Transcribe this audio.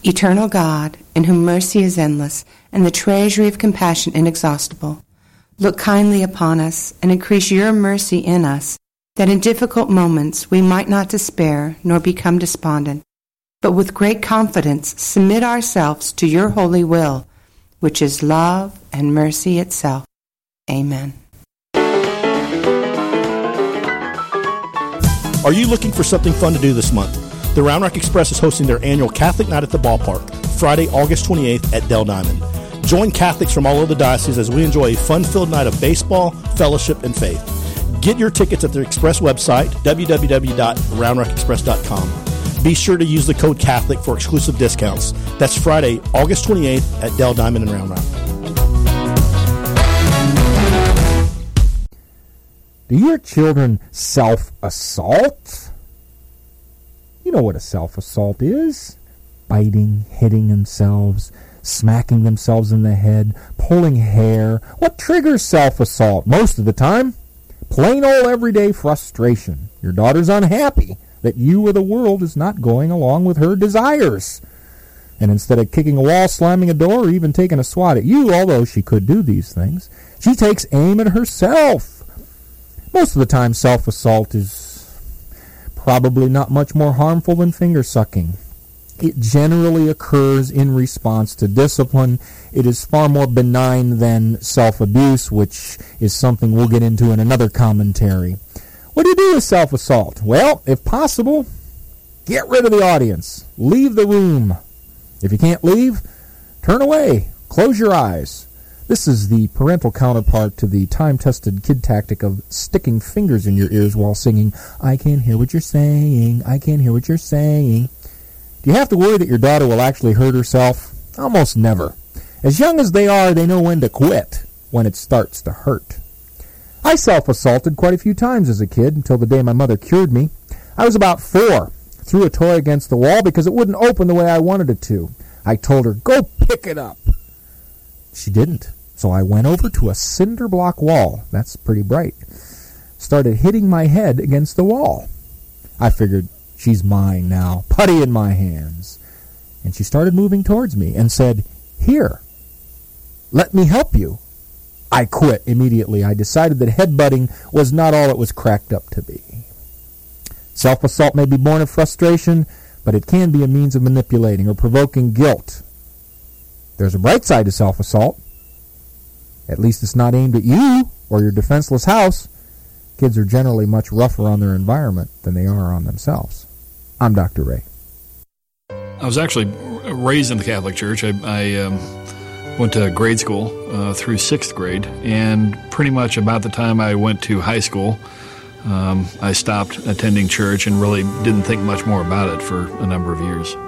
Eternal God, in whom mercy is endless and the treasury of compassion inexhaustible, look kindly upon us and increase your mercy in us, that in difficult moments we might not despair nor become despondent, but with great confidence submit ourselves to your holy will, which is love and mercy itself. Amen. Are you looking for something fun to do this month? The Round Rock Express is hosting their annual Catholic Night at the Ballpark, Friday, August 28th at Dell Diamond. Join Catholics from all over the diocese as we enjoy a fun-filled night of baseball, fellowship, and faith. Get your tickets at the Express website, www.roundrockexpress.com. Be sure to use the code Catholic for exclusive discounts. That's Friday, August 28th at Dell Diamond in Round Rock. Do your children self-assault? You know what a self-assault is. Biting, hitting themselves, smacking themselves in the head, pulling hair. What triggers self-assault? Most of the time, plain old everyday frustration. Your daughter's unhappy that you or the world is not going along with her desires. And instead of kicking a wall, slamming a door, or even taking a swat at you, although she could do these things, she takes aim at herself. Most of the time, self-assault is probably not much more harmful than finger-sucking. It generally occurs in response to discipline. It is far more benign than self-abuse, which is something we'll get into in another commentary. What do you do with self-assault? Well, if possible, get rid of the audience. Leave the room. If you can't leave, turn away. Close your eyes. This is the parental counterpart to the time-tested kid tactic of sticking fingers in your ears while singing, "I can't hear what you're saying, I can't hear what you're saying." Do you have to worry that your daughter will actually hurt herself? Almost never. As young as they are, they know when to quit, when it starts to hurt. I self-assaulted quite a few times as a kid until the day my mother cured me. I was about 4. Threw a toy against the wall because it wouldn't open the way I wanted it to. I told her, "Go pick it up." She didn't. So I went over to a cinder block wall. That's pretty bright. Started hitting my head against the wall. I figured, she's mine now. Putty in my hands. And she started moving towards me and said, "Here, let me help you." I quit immediately. I decided that headbutting was not all it was cracked up to be. Self-assault may be born of frustration, but it can be a means of manipulating or provoking guilt. There's a bright side to self-assault. At least it's not aimed at you or your defenseless house. Kids are generally much rougher on their environment than they are on themselves. I'm Dr. Ray. I was actually raised in the Catholic Church. I went to grade school through 6th grade, and pretty much about the time I went to high school, I stopped attending church and really didn't think much more about it for a number of years.